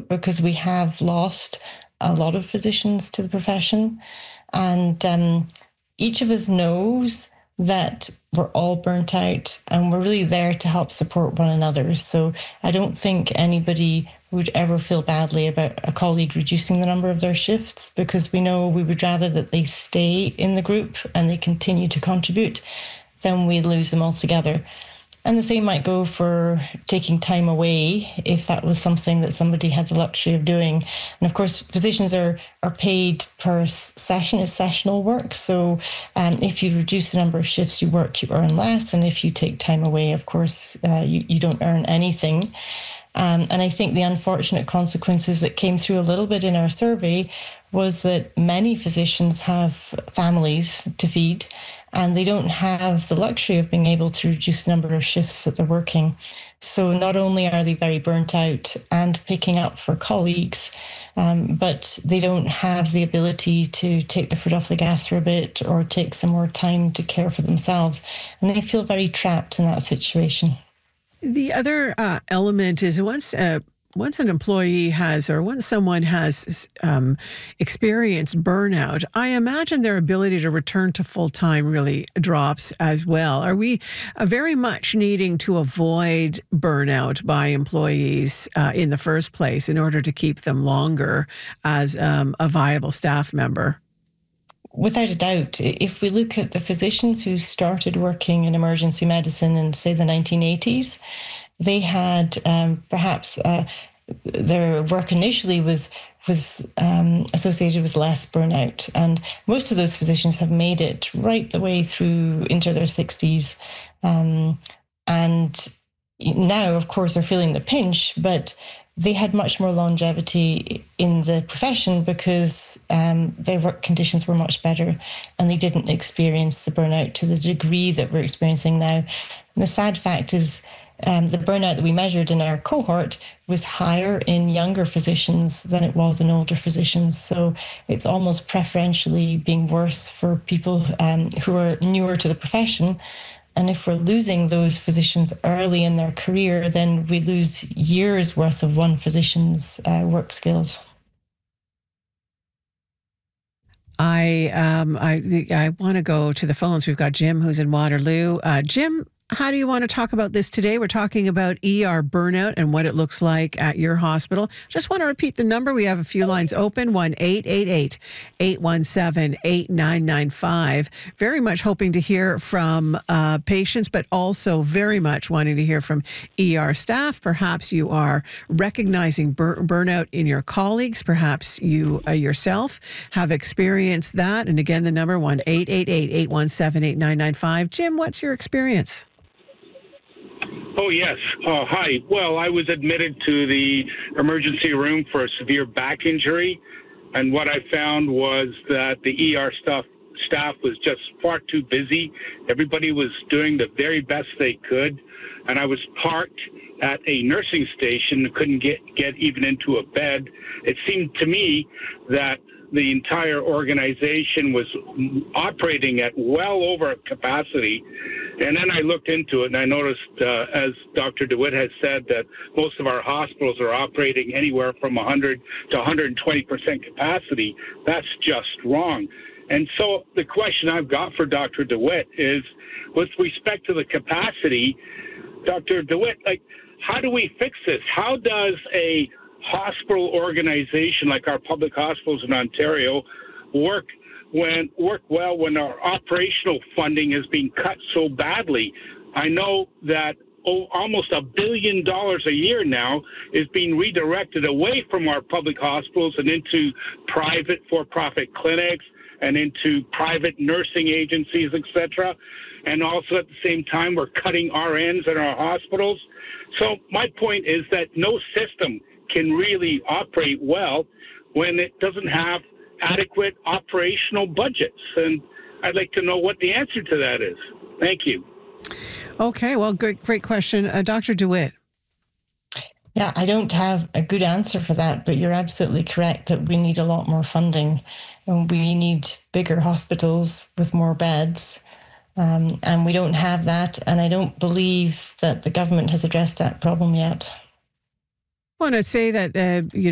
because we have lost a lot of physicians to the profession. And each of us knows that we're all burnt out and we're really there to help support one another. So I don't think anybody would ever feel badly about a colleague reducing the number of their shifts, because we know we would rather that they stay in the group and they continue to contribute than we lose them altogether. And the same might go for taking time away if that was something that somebody had the luxury of doing. And of course, physicians are paid per session, it's sessional work. So if you reduce the number of shifts you work, you earn less. And if you take time away, of course, you don't earn anything. And I think the unfortunate consequences that came through a little bit in our survey was that many physicians have families to feed, and they don't have the luxury of being able to reduce the number of shifts that they're working. So not only are they very burnt out and picking up for colleagues, but they don't have the ability to take the foot off the gas for a bit or take some more time to care for themselves. And they feel very trapped in that situation. The other element is once an employee has, or once someone has experienced burnout, I imagine their ability to return to full-time really drops as well. Are we very much needing to avoid burnout by employees in the first place in order to keep them longer as a viable staff member? Without a doubt, if we look at the physicians who started working in emergency medicine in, say, the 1980s, they had perhaps their work initially was associated with less burnout. And most of those physicians have made it right the way through into their 60s. And now, of course, are feeling the pinch, but they had much more longevity in the profession because their work conditions were much better and they didn't experience the burnout to the degree that we're experiencing now. And the sad fact is the burnout that we measured in our cohort was higher in younger physicians than it was in older physicians. So it's almost preferentially being worse for people who are newer to the profession. And if we're losing those physicians early in their career, then we lose years worth of one physician's work skills. I want to go to the phones. We've got Jim, who's in Waterloo. Jim, how do you want to talk about this today? We're talking about ER burnout and what it looks like at your hospital. Just want to repeat the number. We have a few lines open, 1-888-817-8995. Very much hoping to hear from patients, but also very much wanting to hear from ER staff. Perhaps you are recognizing burnout in your colleagues. Perhaps you yourself have experienced that. And again, the number 1-888-817-8995. Jim, what's your experience? Oh, yes. Hi. Well, I was admitted to the emergency room for a severe back injury, and what I found was that the ER staff was just far too busy. Everybody was doing the very best they could, and I was parked at a nursing station, couldn't get even into a bed. It seemed to me that the entire organization was operating at well over capacity. And then I looked into it and I noticed, as Dr. DeWitt has said, that most of our hospitals are operating anywhere from 100 to 120% capacity. That's just wrong. And so the question I've got for Dr. DeWitt is, with respect to the capacity, Dr. DeWitt, how do we fix this? How does a hospital organization like our public hospitals in Ontario work well when our operational funding is being cut so badly? I know that almost $1 billion a year now is being redirected away from our public hospitals and into private for-profit clinics and into private nursing agencies, etc. And also at the same time, we're cutting RNs in our hospitals. So my point is that no system can really operate well when it doesn't have adequate operational budgets. And I'd like to know what the answer to that is. Thank you. Okay, well, great question. Dr. DeWitt. Yeah, I don't have a good answer for that, but you're absolutely correct that we need a lot more funding and we need bigger hospitals with more beds. And we don't have that. And I don't believe that the government has addressed that problem yet. I want to say that,